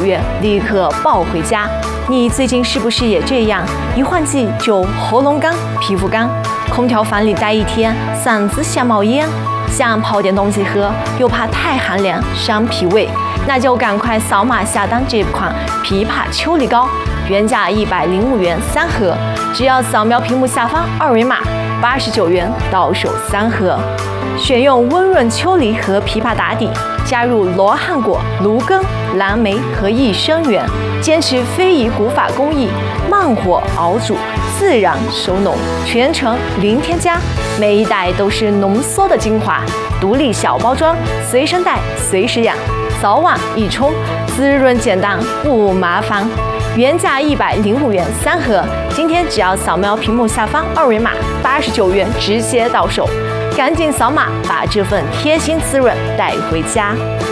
元立刻抱回家。你最近是不是也这样？一换季就喉咙干、皮肤干，空调房里待一天，嗓子像冒烟，想泡点东西喝，又怕太寒凉伤脾胃，那就赶快扫码下单这款枇杷秋梨膏，原价105元3盒，只要扫描屏幕下方二维码，89元到手3盒。选用温润秋梨和枇杷打底，加入罗汉果、芦根、蓝莓和益生元，坚持非遗古法工艺，慢火熬煮，自然收浓，全程零添加，每一袋都是浓缩的精华，独立小包装，随身带，随时养，早晚一冲，滋润简单不麻烦。原价105元3盒，今天只要扫描屏幕下方二维码，89元直接到手，赶紧扫码把这份贴心滋润带回家。